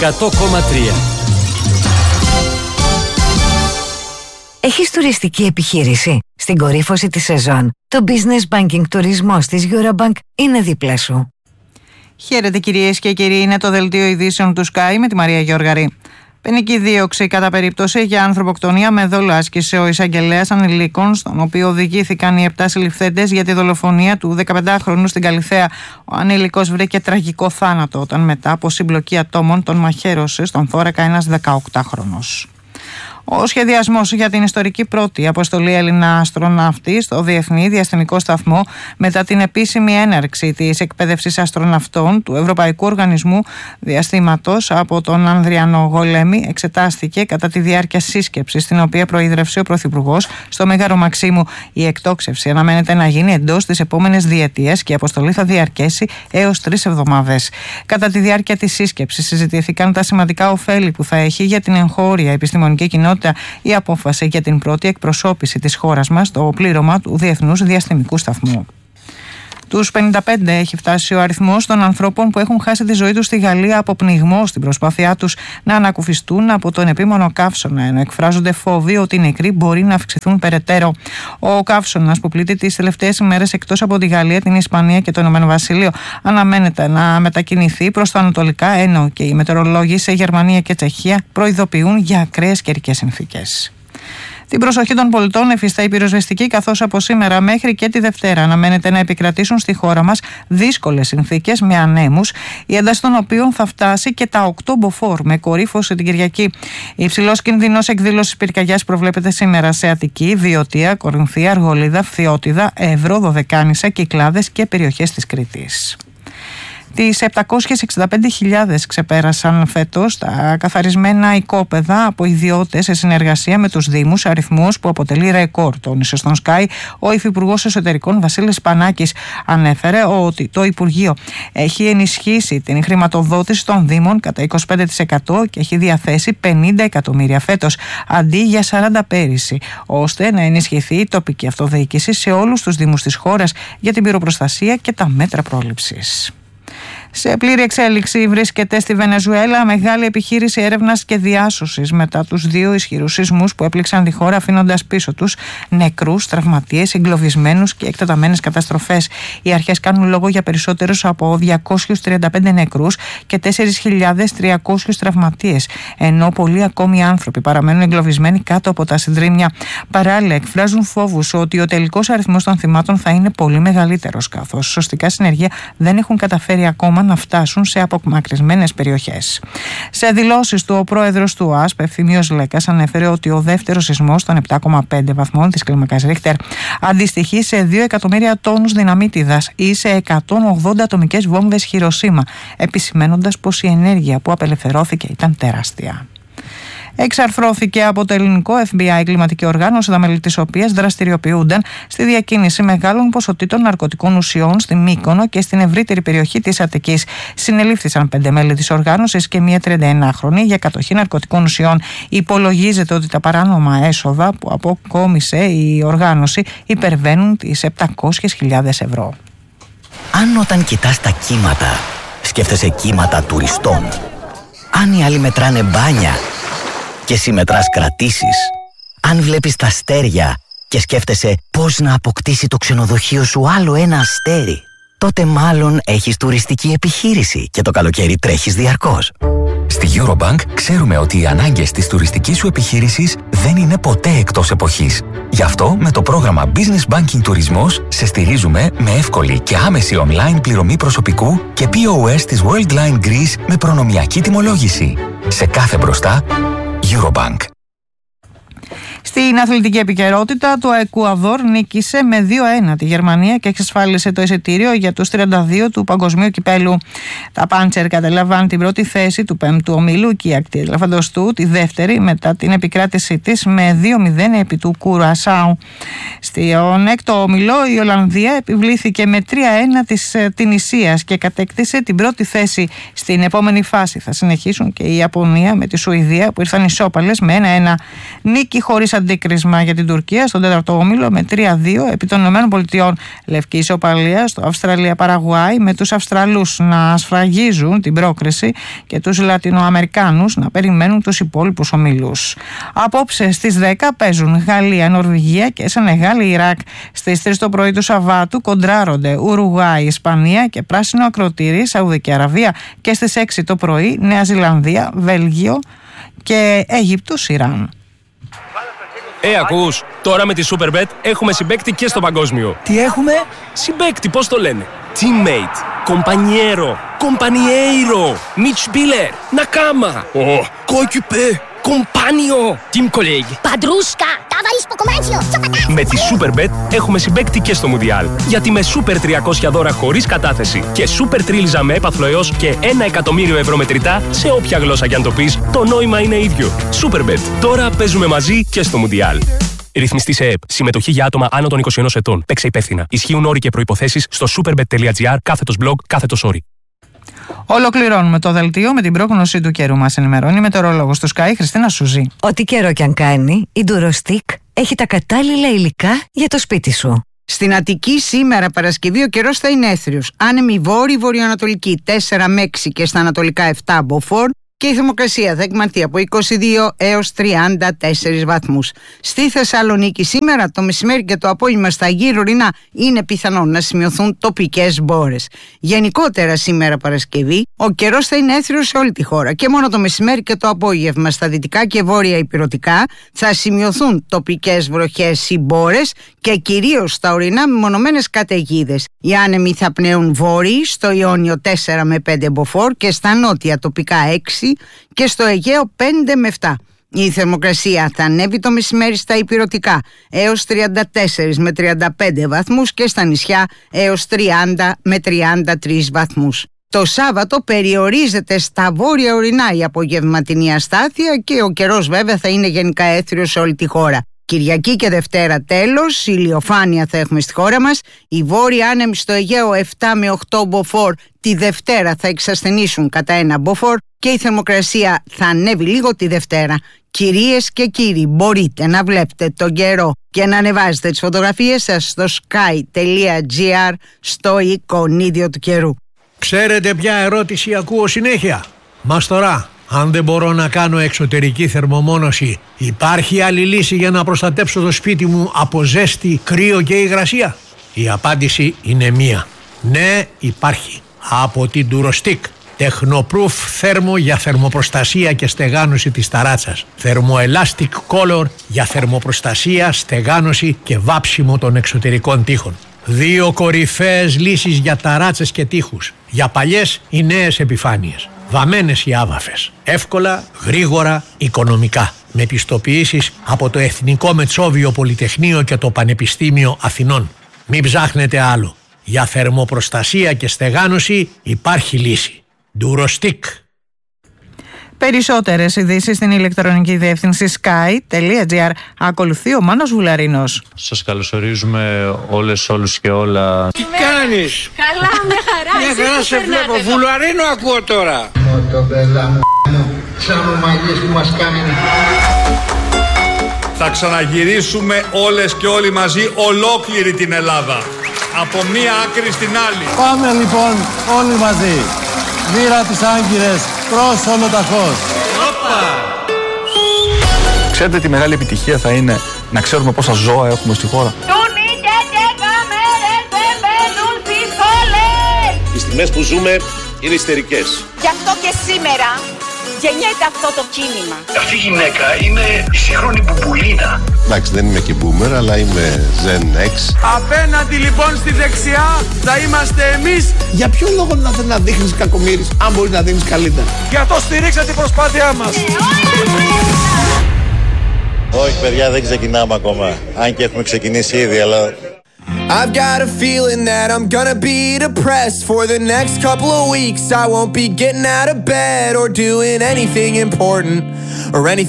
100,3. Έχεις τουριστική επιχείρηση? Στην κορύφωση της σεζόν, το Business Banking τουρισμός της Eurobank είναι δίπλα σου. Χαίρετε κυρίες και κύριοι, είναι το δελτίο ειδήσεων του Sky με τη Μαρία Γιώργαρη. Ποινική δίωξη κατά περίπτωση για ανθρωποκτονία με δόλο άσκησε ο εισαγγελέας ανηλίκων, στον οποίο οδηγήθηκαν οι 7 συλληφθέντες για τη δολοφονία του 15χρονου στην Καλιθέα. Ο ανήλικος βρήκε τραγικό θάνατο όταν μετά από συμπλοκή ατόμων τον μαχαίρωσε στον θώρακα ένας 18χρονος. Ο σχεδιασμός για την ιστορική πρώτη αποστολή Έλληνα αστροναύτη στο Διεθνή Διαστημικό Σταθμό μετά την επίσημη έναρξη της εκπαίδευσης αστροναυτών του Ευρωπαϊκού Οργανισμού Διαστήματος από τον Ανδριανό Γολέμη εξετάστηκε κατά τη διάρκεια σύσκεψης στην οποία προείδρευσε ο Πρωθυπουργός στο Μέγαρο Μαξίμου. Η εκτόξευση αναμένεται να γίνει εντός της επόμενης διετίας και η αποστολή θα διαρκέσει έως 3 εβδομάδες. Κατά τη διάρκεια της σύσκεψης συζητήθηκαν τα σημαντικά ωφέλη που θα έχει για την εγχώρια επιστημονική κοινότητα η απόφαση για την πρώτη εκπροσώπηση της χώρας μας στο πλήρωμα του Διεθνούς Διαστημικού Σταθμού. Τους 55 έχει φτάσει ο αριθμός των ανθρώπων που έχουν χάσει τη ζωή τους στη Γαλλία από πνιγμό στην προσπάθειά τους να ανακουφιστούν από τον επίμονο καύσωνα, ενώ εκφράζονται φόβοι ότι οι νεκροί μπορεί να αυξηθούν περαιτέρω. Ο καύσωνας που πλήττει τις τελευταίες ημέρες εκτός από τη Γαλλία, την Ισπανία και το Ηνωμένο Βασίλειο αναμένεται να μετακινηθεί προς τα ανατολικά, ενώ και οι μετεωρολόγοι σε Γερμανία και Τσεχία προειδοποιούν για ακραίες καιρικές συνθήκες. Την προσοχή των πολιτών εφιστά η πυροσβεστική, καθώς από σήμερα μέχρι και τη Δευτέρα αναμένεται να επικρατήσουν στη χώρα μας δύσκολες συνθήκες με ανέμους, η ένταση των οποίων θα φτάσει και τα 8 μποφόρ με κορύφωση την Κυριακή. Υψηλός κινδυνός εκδήλωσης πυρκαγιάς προβλέπεται σήμερα σε Αττική, Βιωτία, Κορινθία, Αργολίδα, Φθιώτιδα, Εύρο, Δωδεκάνησα, Κυκλάδες και περιοχές της Κρήτης. Τις 765.000 ξεπέρασαν φέτος τα καθαρισμένα οικόπεδα από ιδιώτες σε συνεργασία με τους Δήμους, αριθμός που αποτελεί ρεκόρ, τόνισε στον Sky ο Υφυπουργός Εσωτερικών Βασίλης Πανάκης. Ανέφερε ότι το Υπουργείο έχει ενισχύσει την χρηματοδότηση των Δήμων κατά 25% και έχει διαθέσει 50 εκατομμύρια φέτος αντί για 40 πέρυσι, ώστε να ενισχυθεί η τοπική αυτοδιοίκηση σε όλους τους Δήμους της χώρας για την πυροπροστασία και τα μέτρα πρόληψης. Σε πλήρη εξέλιξη βρίσκεται στη Βενεζουέλα μεγάλη επιχείρηση έρευνας και διάσωσης μετά τους 2 ισχυρούς σεισμούς που έπληξαν τη χώρα, αφήνοντας πίσω τους νεκρούς, τραυματίες, εγκλωβισμένους και εκτεταμένες καταστροφές. Οι αρχές κάνουν λόγο για περισσότερους από 235 νεκρούς και 4.300 τραυματίες, ενώ πολλοί ακόμη άνθρωποι παραμένουν εγκλωβισμένοι κάτω από τα συντρίμμια. Παράλληλα, εκφράζουν φόβους ότι ο τελικός αριθμός των θυμάτων θα είναι πολύ μεγαλύτερος, καθώς σωστικά συνεργεία δεν έχουν καταφέρει ακόμα να φτάσουν σε απομακρυσμένες περιοχές. Σε δηλώσεις του, ο πρόεδρος του ΟΑΣΠ, Ευθυμίος Λέκας, ανέφερε ότι ο δεύτερος σεισμός των 7,5 βαθμών της κλίμακας Ρίχτερ αντιστοιχεί σε 2 εκατομμύρια τόνους δυναμίτιδας ή σε 180 ατομικές βόμβες Χιροσίμα, επισημαίνοντας πως η ενέργεια που απελευθερώθηκε ήταν τεράστια. Εξαρθρώθηκε από το ελληνικό FBI κλιματική οργάνωση, τα μέλη της οποίας δραστηριοποιούνταν στη διακίνηση μεγάλων ποσοτήτων ναρκωτικών ουσιών στη Μύκονο και στην ευρύτερη περιοχή της Αττικής. Συνελήφθησαν 5 μέλη της οργάνωσης και μία 31χρονη για κατοχή ναρκωτικών ουσιών. Υπολογίζεται ότι τα παράνομα έσοδα που αποκόμισε η οργάνωση υπερβαίνουν τις 700.000 ευρώ. Αν όταν κοιτάς τα κύματα σκέφτεσαι κύματα τουριστών, αν οι άλλοι μετράνε μπάνια και εσύ μετράς κρατήσεις, αν βλέπεις τα αστέρια και σκέφτεσαι πώς να αποκτήσει το ξενοδοχείο σου άλλο ένα αστέρι, τότε μάλλον έχεις τουριστική επιχείρηση και το καλοκαίρι τρέχεις διαρκώς. Στη Eurobank ξέρουμε ότι οι ανάγκες της τουριστικής σου επιχείρησης δεν είναι ποτέ εκτός εποχής. Γι' αυτό με το πρόγραμμα Business Banking Τουρισμός σε στηρίζουμε με εύκολη και άμεση online πληρωμή προσωπικού και POS της Worldline Greece με προνομιακή τιμολόγηση. Σε κάθε μπροστά, Eurobank. Στην αθλητική επικαιρότητα, το Εκουαδόρ νίκησε με 2-1 τη Γερμανία και εξασφάλισε το εισιτήριο για τους 32 του Παγκοσμίου Κυπέλου. Τα Πάντσερ κατέλαβαν την πρώτη θέση του 5ου ομίλου και η Ακτή Ελεφαντοστού τη δεύτερη μετά την επικράτησή της με 2-0 επί του Κουρασάου. Στον έκτο ομίλο η Ολλανδία επιβλήθηκε με 3-1 της Τινησίας και κατέκτησε την πρώτη θέση. Στην επόμενη φάση θα συνεχίσουν και η Ιαπωνία με τη Σουηδία που ήρθαν ισόπαλες με 1-1. Νίκη χωρίς αντίκρισμα για την Τουρκία στον 4ο όμιλο με 3-2 επί των ΗΠΑ. Λευκή ισοπαλία στο Αυστραλία-Παραγουάη με τους Αυστραλούς να σφραγίζουν την πρόκριση και τους Λατινοαμερικάνους να περιμένουν τους υπόλοιπους ομίλους. Απόψε στις 10 παίζουν Γαλλία, Νορβηγία και Σενεγάλη-Ιράκ. Στις 3 το πρωί του Σαββάτου κοντράρονται Ουρουγουάη, Ισπανία και πράσινο ακροτήρι Σαουδική Αραβία. Και στις 6 το πρωί Νέα Ζηλανδία, Βέλγιο και Αίγυπτος, Ιράν. Ακούς, τώρα με τη Superbet έχουμε συμπαίκτη και στο παγκόσμιο. Τι έχουμε? Συμπαίκτη, πώς το λένε? Teammate, compañero, compañeiro, Mitspieler, Nakama, coéquipier, compagno, team colleague. Παντρούσκα, ταβαρίς ποκομάτσιο, Με τη Superbet έχουμε συμπαίκτη και στο Μουντιάλ. Γιατί με Super 300 δώρα χωρίς κατάθεση και Super Τρίλιζα με έπαθλο έως και 1 εκατομμύριο ευρώ μετρητά σε όποια γλώσσα κι αν το πεις, το νόημα είναι ίδιο. Superbet. Τώρα παίζουμε μαζί και στο Μουντιάλ. Ρυθμιστή σε ΕΕΠ. Συμμετοχή για άτομα άνω των 21 ετών. Παίξε υπεύθυνα. Ισχύουν όροι και προϋποθέσεις στο superbet.gr/blog/όροι. Ολοκληρώνουμε το δελτίο με την πρόγνωση του καιρού. Μας ενημερώνει η μετεωρολόγος του Sky, Χριστίνα Σουζή. Ό,τι καιρό κι αν κάνει, η Durostic έχει τα κατάλληλα υλικά για το σπίτι σου. Στην Αττική σήμερα Παρασκευή ο καιρός θα είναι έθριος. Άνεμη βόρειο-βορειοανατολική 4 με 6 και στα ανατολικά 7 μποφόρ. Και η θερμοκρασία θα εκμανθεί από 22 έως 34 βαθμούς. Στη Θεσσαλονίκη σήμερα το μεσημέρι και το απόγευμα στα γύρω-ορεινά είναι πιθανόν να σημειωθούν τοπικές μπόρες. Γενικότερα σήμερα Παρασκευή ο καιρός θα είναι έθριος σε όλη τη χώρα και μόνο το μεσημέρι και το απόγευμα στα δυτικά και βόρεια ηπειρωτικά θα σημειωθούν τοπικές βροχές ή μπόρες και κυρίως στα ορεινά μεμονωμένες καταιγίδες. Οι άνεμοι θα πνέουν βόρειοι στο Ιόνιο 4 με 5 μποφόρ και στα νότια τοπικά 6 και στο Αιγαίο 5 με 7. Η θερμοκρασία θα ανέβει το μεσημέρι στα ηπειρωτικά έως 34 με 35 βαθμούς και στα νησιά έως 30 με 33 βαθμούς. Το Σάββατο περιορίζεται στα βόρεια ορεινά η απογευματινή αστάθεια και ο καιρός βέβαια θα είναι γενικά έθριος σε όλη τη χώρα. Κυριακή και Δευτέρα τέλος, ηλιοφάνεια θα έχουμε στη χώρα μας. Οι βόρειοι άνεμοι στο Αιγαίο 7 με 8 μποφόρ τη Δευτέρα θα εξασθενήσουν κατά 1 μποφόρ και η θερμοκρασία θα ανέβει λίγο τη Δευτέρα. Κυρίες και κύριοι, μπορείτε να βλέπετε τον καιρό και να ανεβάζετε τις φωτογραφίες σας στο sky.gr στο εικονίδιο του καιρού. Ξέρετε ποια ερώτηση ακούω συνέχεια? Μας τώρα, αν δεν μπορώ να κάνω εξωτερική θερμομόνωση, υπάρχει άλλη λύση για να προστατέψω το σπίτι μου από ζέστη, κρύο και υγρασία? Η απάντηση είναι μία. Ναι, υπάρχει. Από την Durostic. Tecnoproof θέρμο για θερμοπροστασία και στεγάνωση της ταράτσας. Thermoelastic Color για θερμοπροστασία, στεγάνωση και βάψιμο των εξωτερικών τοίχων. 2 κορυφαίες λύσεις για ταράτσες και τοίχους. Για παλιές ή νέες επιφάνειες. Βαμμένες ή άβαφες. Εύκολα, γρήγορα, οικονομικά. Με πιστοποιήσεις από το Εθνικό Μετσόβιο Πολυτεχνείο και το Πανεπιστήμιο Αθηνών. Μην ψάχνετε άλλο. Για θερμοπροστασία και στεγάνωση υπάρχει λύση. Durostic. Περισσότερες ειδήσεις στην ηλεκτρονική διεύθυνση sky.gr. Ακολουθεί ο Μάνος Βουλαρίνος. Σας καλωσορίζουμε όλους και όλα. Τι κάνεις? Καλά, μια χαρά. Μια χαρά σε βλέπω. Βουλαρίνο ακούω τώρα. Το μπελά μου, σαν ομαγίες που μας κάνουν. Θα ξαναγυρίσουμε όλες και όλοι μαζί ολόκληρη την Ελλάδα. Από μία άκρη στην άλλη. Πάμε λοιπόν όλοι μαζί. Βήρα τις Άγκυρες προς Ολοταχώς. Ξέρετε τι μεγάλη επιτυχία θα είναι να ξέρουμε πόσα ζώα έχουμε στη χώρα? Οι στιγμές που ζούμε είναι ιστερικές. Γι' αυτό και σήμερα γεννιέται αυτό το κίνημα. Αυτή η γυναίκα είναι η σύγχρονη Μπουμπουλίνα. Εντάξει, δεν είμαι και boomer, αλλά είμαι Gen X. Απέναντι λοιπόν στη δεξιά θα είμαστε εμείς. Για ποιο λόγο να δείχνεις κακομοίρης, αν μπορείς να δίνεις καλύτερα? Για το στηρίξα την προσπάθειά μας. Όχι παιδιά, δεν ξεκινάμε ακόμα. Αν και έχουμε ξεκινήσει ήδη, αλλά... I've got a feeling that I'm gonna be depressed for the next couple of weeks. I won't be getting out of bed or doing anything important or anything